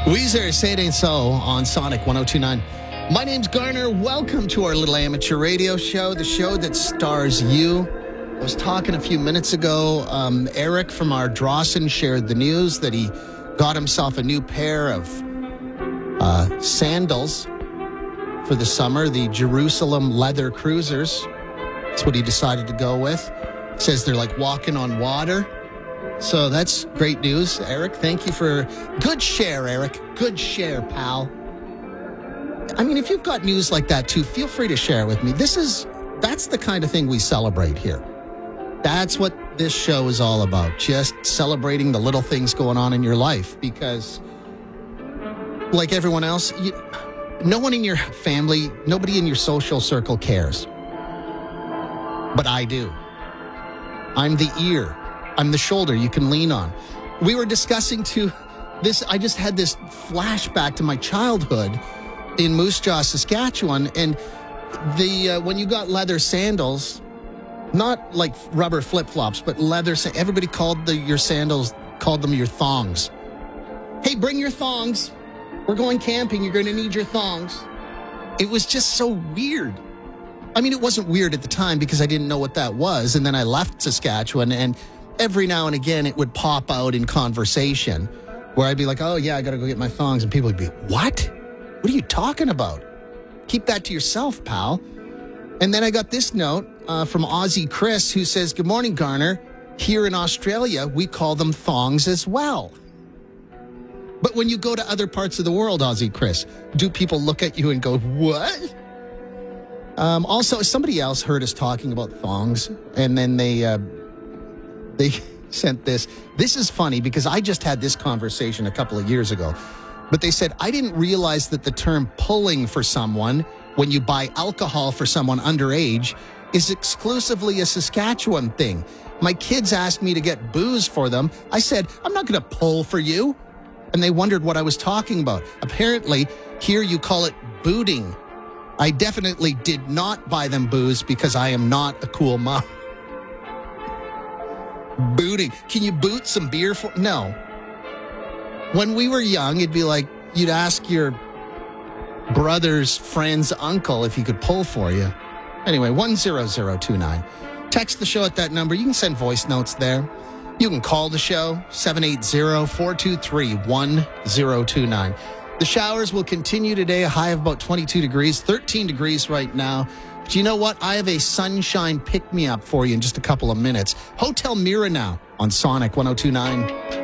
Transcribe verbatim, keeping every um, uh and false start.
Weezer, Say It Ain't So on Sonic one oh two point nine. My name's Garner. Welcome to our little amateur radio show, the show that stars you. I was talking a few minutes ago. Um, Eric from our Drawson shared the news that he got himself a new pair of uh, sandals for the summer, the Jerusalem Leather Cruisers. That's what he decided to go with. Says they're like walking on water. So that's great news, Eric. Thank you for good share, Eric. Good share, pal. I mean, if you've got news like that too, feel free to share it with me. This is, that's the kind of thing we celebrate here. That's what this show is all about. Just celebrating the little things going on in your life because, like everyone else, you, no one in your family, nobody in your social circle cares. But I do. I'm the ear. I'm the shoulder you can lean on. We were discussing to this, I just had this flashback to my childhood in Moose Jaw, Saskatchewan. And the uh, when you got leather sandals, not like rubber flip-flops, but leather, everybody called the, your sandals, called them your thongs. Hey, bring your thongs. We're going camping. You're going to need your thongs. It was just so weird. I mean, it wasn't weird at the time because I didn't know what that was. And then I left Saskatchewan, and every now and again it would pop out in conversation where I'd be like, oh, yeah, I got to go get my thongs. And people would be, what? What are you talking about? Keep that to yourself, pal. And then I got this note uh, from Aussie Chris who says, good morning, Garner. Here in Australia, we call them thongs as well. But when you go to other parts of the world, Aussie Chris, do people look at you and go, what? Um, also, somebody else heard us talking about thongs, and then they uh, they sent this. This is funny because I just had this conversation a couple of years ago. But they said, I didn't realize that the term pulling for someone when you buy alcohol for someone underage is exclusively a Saskatchewan thing. My kids asked me to get booze for them. I said, I'm not going to pull for you. And they wondered what I was talking about. Apparently, here you call it booting. I definitely did not buy them booze because I am not a cool mom. Booting. Can you boot some beer for? No. When we were young, it'd be like you'd ask your brother's friend's uncle if he could pull for you. Anyway, one zero zero two nine. Text the show at that number. You can send voice notes there. You can call the show, seven eight zero, four two three, one zero two nine. The showers will continue today, a high of about twenty-two degrees, thirteen degrees right now. But you know what? I have a sunshine pick-me-up for you in just a couple of minutes. Hotel Mira now on Sonic one oh two point nine.